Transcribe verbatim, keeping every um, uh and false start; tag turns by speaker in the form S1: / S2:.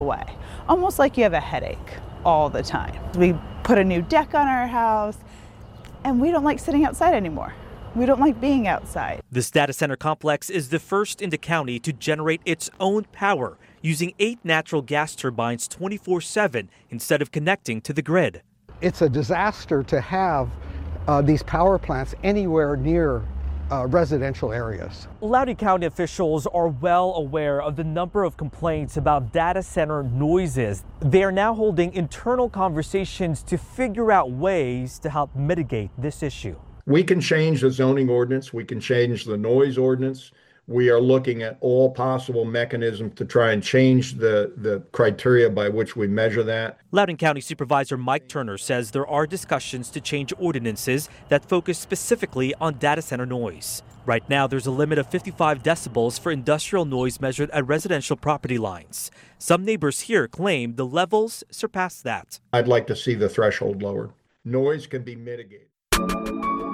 S1: away, almost like you have a headache all the time. We put a new deck on our house, and we don't like sitting outside anymore. We don't like being outside.
S2: This data center complex is the first in the county to generate its own power using eight natural gas turbines twenty-four seven instead of connecting to the grid.
S3: It's a disaster to have uh, these power plants anywhere near uh, residential areas.
S2: Loudoun County officials are well aware of the number of complaints about data center noises. They are now holding internal conversations to figure out ways to help mitigate this issue.
S4: We can change the zoning ordinance. We can change the noise ordinance. We are looking at all possible mechanisms to try and change the, the criteria by which we measure that.
S2: Loudoun County Supervisor Mike Turner says there are discussions to change ordinances that focus specifically on data center noise. Right now, there's a limit of fifty-five decibels for industrial noise measured at residential property lines. Some neighbors here claim the levels surpass that.
S4: I'd like to see the threshold lowered. Noise can be mitigated.